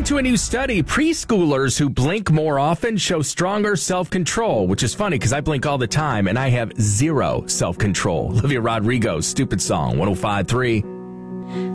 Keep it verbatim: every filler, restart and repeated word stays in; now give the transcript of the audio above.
to a new study, preschoolers who blink more often show stronger self-control, which is funny because I blink all the time and I have zero self-control. Olivia Rodrigo, Stupid Song, one oh five point three.